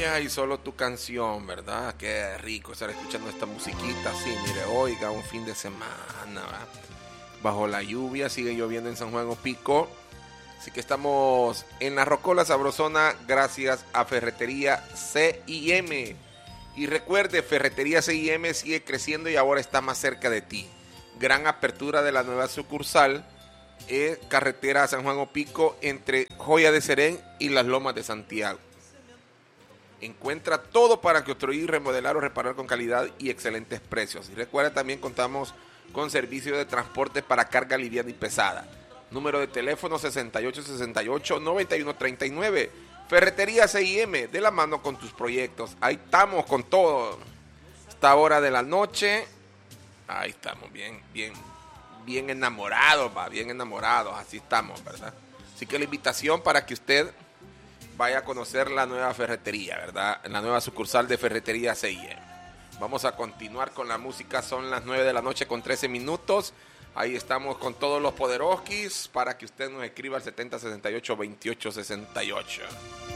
mía y solo tu canción, ¿verdad? Qué rico estar escuchando esta musiquita así, mire, oiga, un fin de semana, ¿verdad? Bajo la lluvia, sigue lloviendo en San Juan Opico. Así que estamos en la Rocola Sabrosona gracias a Ferretería C&M. Y recuerde, Ferretería C&M sigue creciendo y ahora está más cerca de ti. Gran apertura de la nueva sucursal. Carretera San Juan Opico entre Joya de Serén y Las Lomas de Santiago. Encuentra todo para construir, remodelar o reparar con calidad y excelentes precios. Y recuerda, también contamos con servicio de transporte para carga liviana y pesada. Número de teléfono 6868-9139. Ferretería C&M, de la mano con tus proyectos. Ahí estamos con todo. Esta hora de la noche, ahí estamos bien enamorados, bien enamorados. Así estamos, ¿verdad? Así que la invitación para que usted vaya a conocer la nueva ferretería, ¿verdad? La nueva sucursal de Ferretería C&M. Vamos a continuar con la música. Son las 9 de la noche con 13 minutos. Ahí estamos con todos los poderoskis para que usted nos escriba al 7068-2868.